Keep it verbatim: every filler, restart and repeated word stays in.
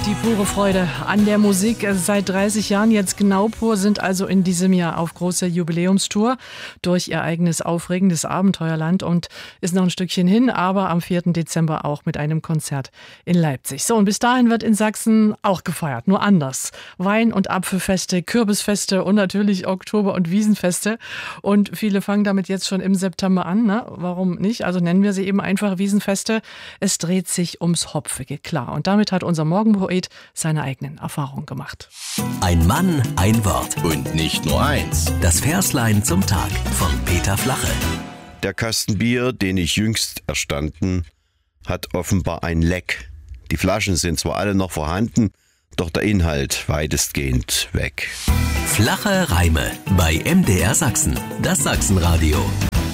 Die pure Freude an der Musik. Seit dreißig Jahren jetzt genau pur, sind also in diesem Jahr auf großer Jubiläumstour durch ihr eigenes aufregendes Abenteuerland und ist noch ein Stückchen hin, aber am vierten Dezember auch mit einem Konzert in Leipzig. So, und bis dahin wird in Sachsen auch gefeiert, nur anders. Wein- und Apfelfeste, Kürbisfeste und natürlich Oktober- und Wiesenfeste. Und viele fangen damit jetzt schon im September an, ne? Warum nicht? Also nennen wir sie eben einfach Wiesenfeste. Es dreht sich ums Hopfige, klar. Und damit hat unser Morgenpoet seine eigenen Erfahrungen gemacht. Ein Mann, ein Wort. Und nicht nur eins. Das Verslein zum Tag von Peter Flache. Der Kasten Bier, den ich jüngst erstanden, hat offenbar ein Leck. Die Flaschen sind zwar alle noch vorhanden, doch der Inhalt weitestgehend weg. Flache Reime bei M D R Sachsen, das Sachsenradio.